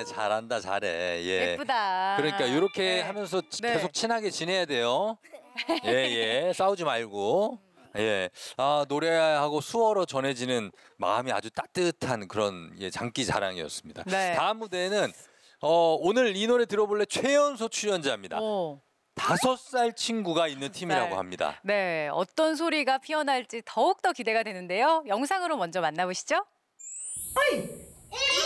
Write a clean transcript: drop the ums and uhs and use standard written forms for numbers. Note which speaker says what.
Speaker 1: 잘한다, 잘해. 예.
Speaker 2: 예쁘다.
Speaker 1: 그러니까 이렇게
Speaker 2: 네.
Speaker 1: 하면서
Speaker 2: 네.
Speaker 1: 계속 친하게 지내야 돼요. 예, 예. 싸우지 말고. 예. 아, 노래하고 수어로 전해지는 마음이 아주 따뜻한 그런 예, 장기 자랑이었습니다.
Speaker 2: 네.
Speaker 1: 다음 무대는 오늘 이 노래 들어볼래 최연소 출연자입니다.
Speaker 2: 오.
Speaker 1: 5살 친구가 있는 팀이라고
Speaker 2: 네.
Speaker 1: 합니다.
Speaker 2: 네, 어떤 소리가 피어날지 더욱더 기대가 되는데요. 영상으로 먼저 만나보시죠.